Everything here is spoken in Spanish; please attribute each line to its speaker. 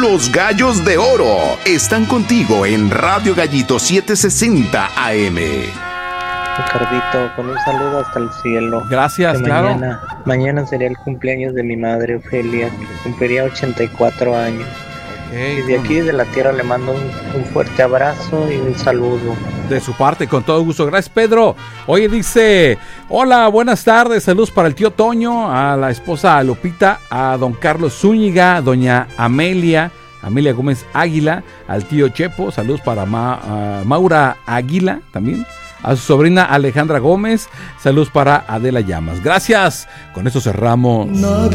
Speaker 1: Los Gallos de Oro están contigo en Radio Gallito 760 AM.
Speaker 2: Ricardito, con un saludo hasta el cielo.
Speaker 3: Gracias, claro.
Speaker 2: Mañana sería el cumpleaños de mi madre Ofelia, que cumpliría 84 años.
Speaker 3: Okay,
Speaker 2: y de aquí, de la tierra, le mando un fuerte abrazo y un saludo.
Speaker 3: De su parte, con todo gusto. Gracias, Pedro. Oye, dice: hola, buenas tardes, saludos para el tío Toño, a la esposa Lupita, a don Carlos Zúñiga, doña Amelia Gómez Águila, al tío Chepo, saludos para Maura Águila también, a su sobrina Alejandra Gómez, saludos para Adela Llamas. Gracias, con eso cerramos.